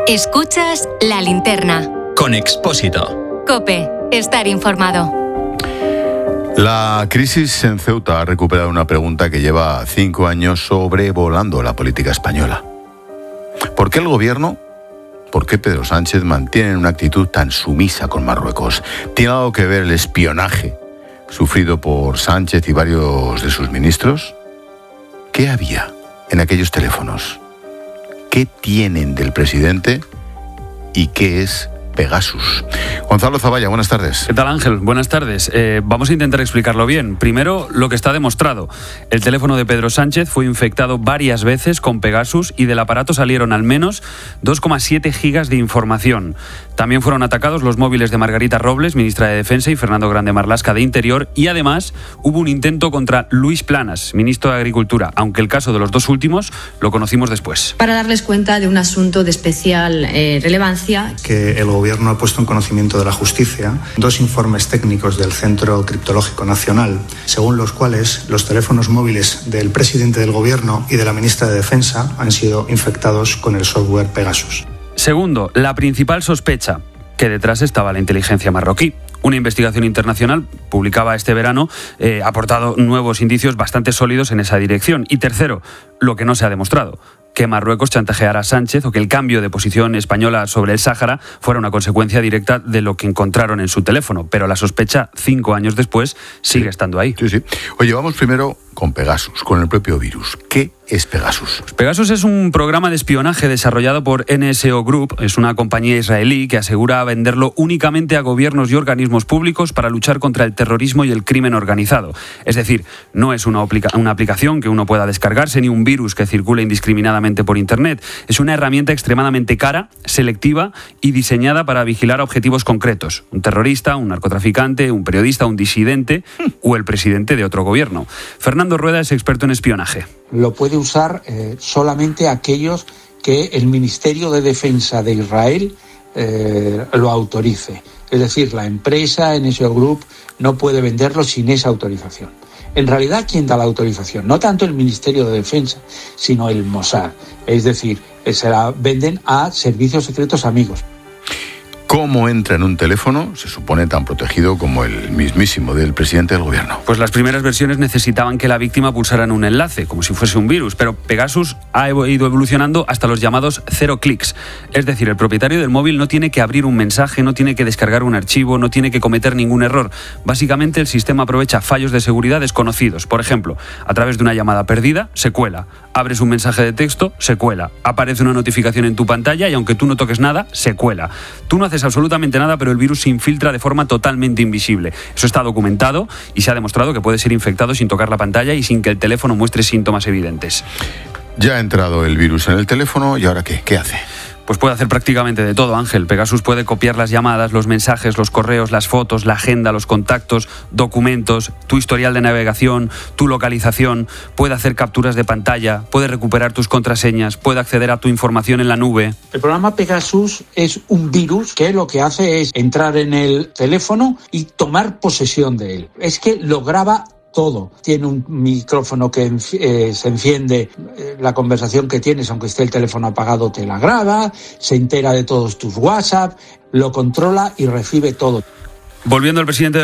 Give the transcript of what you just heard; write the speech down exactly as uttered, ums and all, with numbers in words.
Escuchas La Linterna. Con Expósito. COPE. Estar informado. La crisis en Ceuta ha recuperado una pregunta que lleva cinco años sobrevolando la política española. ¿Por qué el gobierno, por qué Pedro Sánchez mantiene una actitud tan sumisa con Marruecos? ¿Tiene algo que ver el espionaje sufrido por Sánchez y varios de sus ministros? ¿Qué había en aquellos teléfonos? ¿Qué tienen del presidente y qué es Pegasus? Gonzalo Zavalla, buenas tardes. ¿Qué tal, Ángel? Buenas tardes. Eh, vamos a intentar explicarlo bien. Primero, lo que está demostrado. El teléfono de Pedro Sánchez fue infectado varias veces con Pegasus y del aparato salieron al menos dos coma siete gigas de información. También fueron atacados los móviles de Margarita Robles, ministra de Defensa, y Fernando Grande Marlaska, de Interior, y además hubo un intento contra Luis Planas, ministro de Agricultura, aunque el caso de los dos últimos lo conocimos después. Para darles cuenta de un asunto de especial eh, relevancia. Que el Gobierno ha puesto en conocimiento de la justicia dos informes técnicos del Centro Criptológico Nacional, según los cuales los teléfonos móviles del presidente del Gobierno y de la ministra de Defensa han sido infectados con el software Pegasus. Segundo, la principal sospecha, que detrás estaba la inteligencia marroquí. Una investigación internacional, publicaba este verano, eh, ha aportado nuevos indicios bastante sólidos en esa dirección. Y tercero, lo que no se ha demostrado, que Marruecos chantajeara a Sánchez o que el cambio de posición española sobre el Sáhara fuera una consecuencia directa de lo que encontraron en su teléfono. Pero la sospecha, cinco años después, sigue sí. estando ahí. Sí, sí. Oye, vamos primero con Pegasus, con el propio virus. ¿Qué es Pegasus? Pues Pegasus es un programa de espionaje desarrollado por N S O Group. Es una compañía israelí que asegura venderlo únicamente a gobiernos y organismos públicos para luchar contra el terrorismo y el crimen organizado. Es decir, no es una, aplica- una aplicación que uno pueda descargarse ni un virus que circule indiscriminadamente por Internet. Es una herramienta extremadamente cara, selectiva y diseñada para vigilar objetivos concretos. Un terrorista, un narcotraficante, un periodista, un disidente o el presidente de otro gobierno. Fernando Rueda es experto en espionaje. Lo puede usar eh, solamente aquellos que el Ministerio de Defensa de Israel eh, lo autorice. Es decir, la empresa N S O Group no puede venderlo sin esa autorización. En realidad, ¿quién da la autorización? No tanto el Ministerio de Defensa, sino el Mossad. Es decir, se la venden a servicios secretos amigos. ¿Cómo entra en un teléfono, se supone tan protegido como el mismísimo del presidente del gobierno? Pues las primeras versiones necesitaban que la víctima pulsara en un enlace, como si fuese un virus, pero Pegasus ha ido evolucionando hasta los llamados cero clics. Es decir, el propietario del móvil no tiene que abrir un mensaje, no tiene que descargar un archivo, no tiene que cometer ningún error. Básicamente, el sistema aprovecha fallos de seguridad desconocidos. Por ejemplo, a través de una llamada perdida, se cuela. Abres un mensaje de texto, se cuela. Aparece una notificación en tu pantalla y aunque tú no toques nada, se cuela. Tú no haces absolutamente nada, pero el virus se infiltra de forma totalmente invisible. Eso está documentado y se ha demostrado que puede ser infectado sin tocar la pantalla y sin que el teléfono muestre síntomas evidentes. Ya ha entrado el virus en el teléfono, ¿y ahora qué? ¿Qué hace? Pues puede hacer prácticamente de todo, Ángel. Pegasus puede copiar las llamadas, los mensajes, los correos, las fotos, la agenda, los contactos, documentos, tu historial de navegación, tu localización, puede hacer capturas de pantalla, puede recuperar tus contraseñas, puede acceder a tu información en la nube. El programa Pegasus es un virus que lo que hace es entrar en el teléfono y tomar posesión de él. Es que lo graba todo. Tiene un micrófono que eh, se enciende, eh, la conversación que tienes, aunque esté el teléfono apagado, te la graba, se entera de todos tus WhatsApp, lo controla y recibe todo. Volviendo al presidente